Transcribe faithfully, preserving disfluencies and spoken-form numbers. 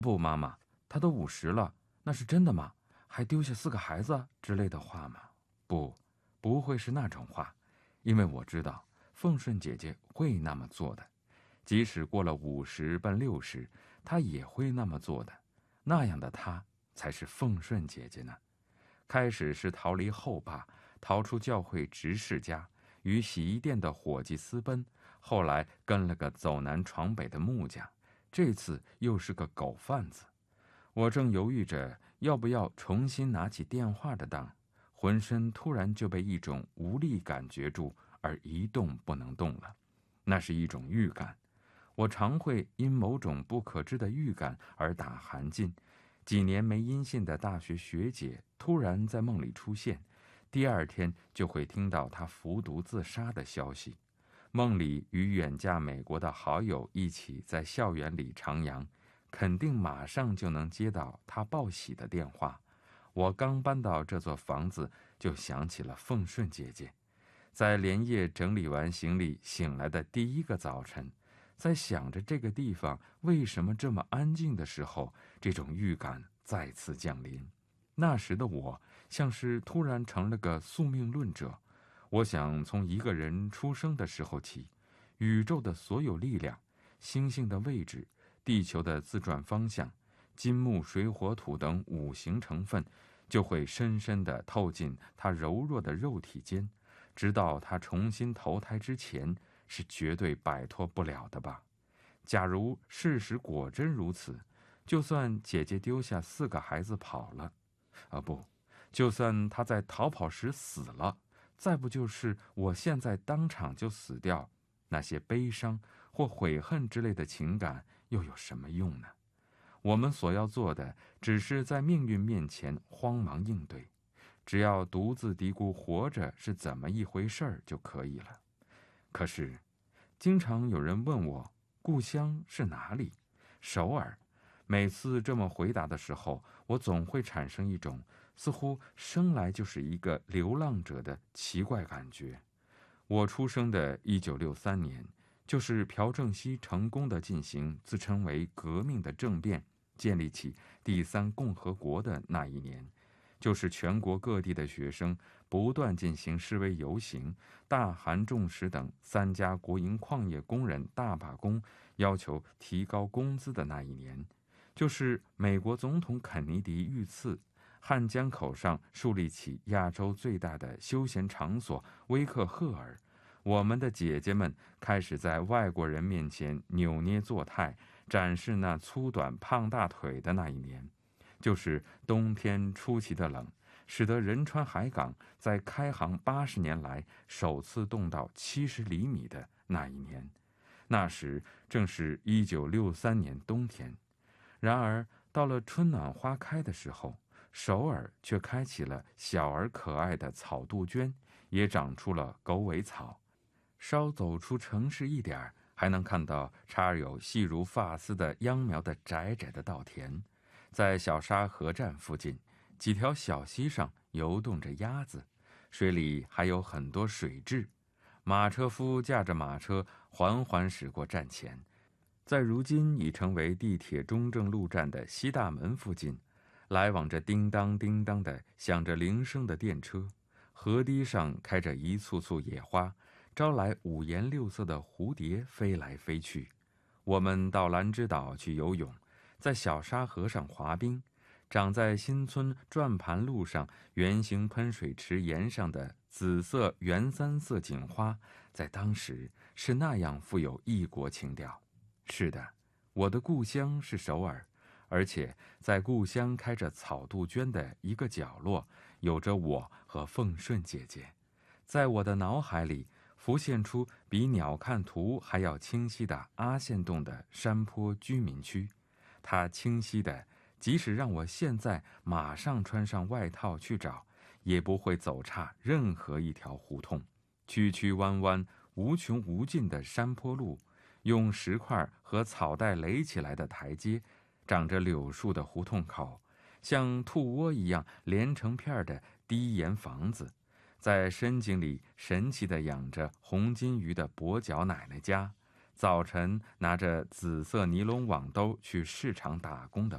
不，妈妈，他都五十了，那是真的吗？还丢下四个孩子之类的话吗？不，不会是那种话，因为我知道凤顺姐姐会那么做的，即使过了五十奔六十，她也会那么做的。那样的她才是凤顺姐姐呢。开始是逃离后爸，逃出教会执事家，与洗衣店的伙计私奔，后来跟了个走南闯北的木匠，这次又是个狗贩子。我正犹豫着要不要重新拿起电话的当，浑身突然就被一种无力感攫住，而一动不能动了。那是一种预感，我常会因某种不可知的预感而打寒噤。几年没音信的大学学姐突然在梦里出现，第二天就会听到她服毒自杀的消息。梦里与远嫁美国的好友一起在校园里徜徉，肯定马上就能接到她报喜的电话。我刚搬到这座房子，就想起了凤顺姐姐。在连夜整理完行李醒来的第一个早晨，在想着这个地方为什么这么安静的时候，这种预感再次降临。那时的我像是突然成了个宿命论者，我想从一个人出生的时候起，宇宙的所有力量，星星的位置，地球的自转方向，金木水火土等五行成分，就会深深地透进他柔弱的肉体间，直到他重新投胎之前，是绝对摆脱不了的吧。假如事实果真如此，就算姐姐丢下四个孩子跑了，啊不，就算她在逃跑时死了，再不就是我现在当场就死掉，那些悲伤或悔恨之类的情感又有什么用呢？我们所要做的，只是在命运面前慌忙应对，只要独自嘀咕活着是怎么一回事儿就可以了。可是，经常有人问我故乡是哪里？首尔。每次这么回答的时候，我总会产生一种似乎生来就是一个流浪者的奇怪感觉。我出生的一九六三年，就是朴正熙成功地进行自称为革命的政变，建立起第三共和国的那一年，就是全国各地的学生不断进行示威游行，大韩重实等三家国营矿业工人大罢工，要求提高工资的那一年，就是美国总统肯尼迪遇刺，汉江口上树立起亚洲最大的休闲场所威克赫尔，我们的姐姐们开始在外国人面前扭捏作态，展示那粗短胖大腿的那一年，就是冬天出奇的冷，使得仁川海港在开航八十年来首次冻到七十厘米的那一年。那时正是一九六三年冬天。然而到了春暖花开的时候，首尔却开启了小而可爱的草杜鹃，也长出了狗尾草。稍走出城市一点，还能看到插有细如发丝的秧苗的窄窄的稻田。在小沙河站附近，几条小溪上游动着鸭子，水里还有很多水蛭。马车夫驾着马车缓缓驶过站前。在如今已成为地铁中正路站的西大门附近，来往着叮当叮当的响着铃声的电车，河堤上开着一簇簇野花，招来五颜六色的蝴蝶飞来飞去。我们到兰芝岛去游泳，在小沙河上滑冰，长在新村转盘路上圆形喷水池沿上的紫色原三色锦花，在当时是那样富有异国情调。是的，我的故乡是首尔，而且在故乡开着草杜鹃的一个角落，有着我和凤顺姐姐。在我的脑海里浮现出比鸟瞰图还要清晰的阿县洞的山坡居民区，它清晰的即使让我现在马上穿上外套去找，也不会走差任何一条胡同。曲曲弯弯无穷无尽的山坡路，用石块和草带垒起来的台阶，长着柳树的胡同口，像兔窝一样连成片的低檐房子，在深井里神奇地养着红金鱼的跛脚奶奶家，早晨拿着紫色尼龙网兜去市场打工的